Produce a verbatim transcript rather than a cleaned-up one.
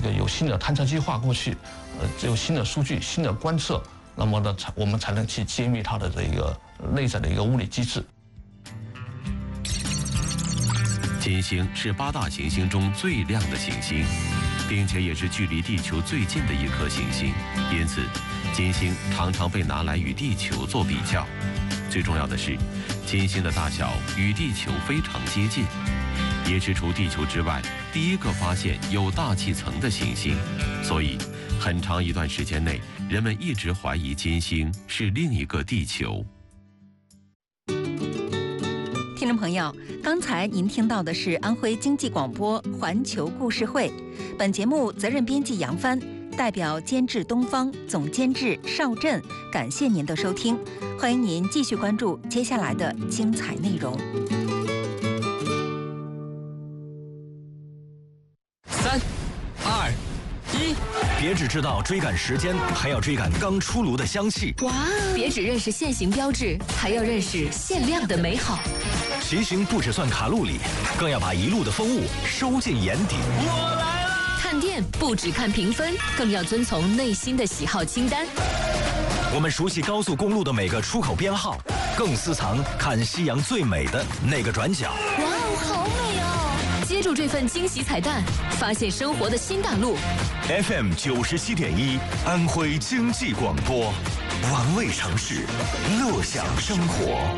个有新的探测计划过去，呃，只有新的数据、新的观测，那么呢，才我们才能去揭秘它的这个内在的一个物理机制。 金星是八大行星中最亮的行星，并且也是距离地球最近的一颗行星，因此，金星常常被拿来与地球做比较。最重要的是，金星的大小与地球非常接近，也是除地球之外第一个发现有大气层的行星。所以，很长一段时间内，人们一直怀疑金星是另一个地球。 听众朋友，刚才您听到的是安徽经济广播《环球故事会》，本节目责任编辑杨帆，代表监制东方，总监制邵震，感谢您的收听，欢迎您继续关注接下来的精彩内容。 三、二、一，别只知道追赶时间，还要追赶刚出炉的香气。 哇！别只认识限行标志，还要认识限量的美好。 骑行不只算卡路里，更要把一路的风物收进眼底。 我来了！看店不只看评分，更要遵从内心的喜好清单。 我们熟悉高速公路的每个出口编号，更私藏看夕阳最美的那个转角。 哇哦，好美哦！接住这份惊喜彩蛋，发现生活的新大陆。 F M 九十七点一，安徽经济广播，玩味城市，乐享生活。